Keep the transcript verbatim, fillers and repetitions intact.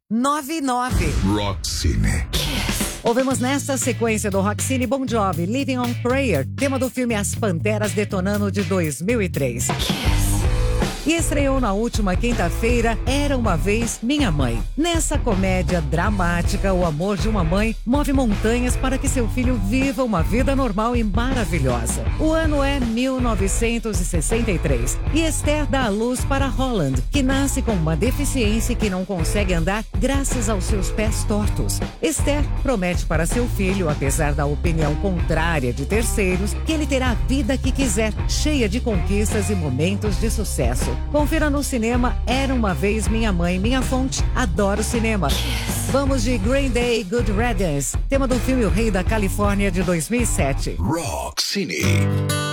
nove nove. Rock Cine. Ouvimos nesta sequência do Rock Cine Bon Jovi, Living on Prayer, tema do filme As Panteras Detonando de dois mil e três. E estreou na última quinta-feira Era Uma Vez Minha Mãe. Nessa comédia dramática, o amor de uma mãe move montanhas para que seu filho viva uma vida normal e maravilhosa. O ano é mil novecentos e sessenta e três e Esther dá à luz para Holland, que nasce com uma deficiência e que não consegue andar graças aos seus pés tortos. Esther promete para seu filho, apesar da opinião contrária de terceiros, que ele terá a vida que quiser, cheia de conquistas e momentos de sucesso. Confira no cinema Era Uma Vez Minha Mãe, Minha Fonte, adoro cinema. Vamos de Green Day, Good Riddance, tema do filme O Rei da Califórnia de dois mil e sete. Rock Cine.